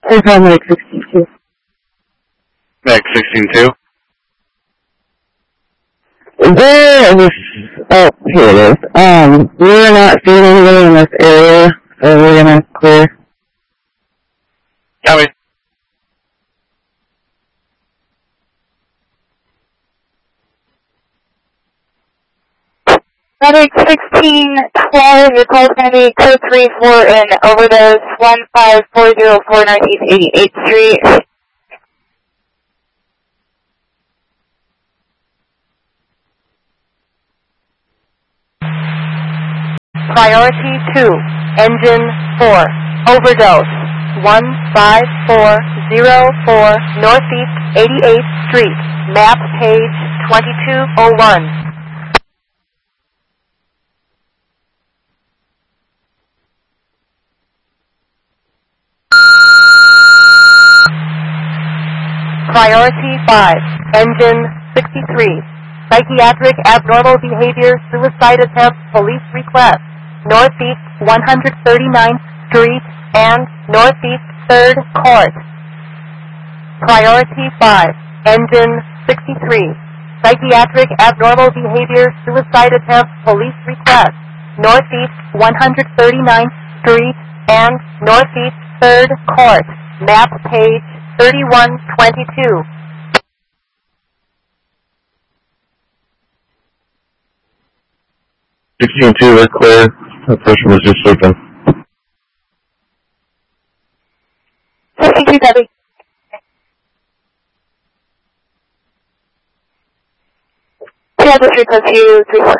It's on like 62. Meg 16-2. There was, oh, here it is. We're not seeing anybody in this area, so we're gonna clear. Copy. Medic 1612, your call is going to be code 34 in overdose 15404 Northeast 88th Street. Priority 2, engine 4, overdose 15404 Northeast 88th Street, map page 2201. Priority 5, engine 63, psychiatric abnormal behavior, suicide attempt, police request, Northeast 139th Street and Northeast 3rd Court. Priority 5, engine 63, psychiatric abnormal behavior, suicide attempt, police request, Northeast 139th Street and Northeast 3rd Court, map page 3122. 16-2, we're clear. That person was just sleeping. 16-2, Debbie. Kansas Street code 234.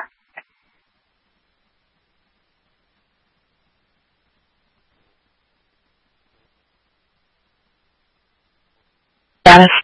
Status.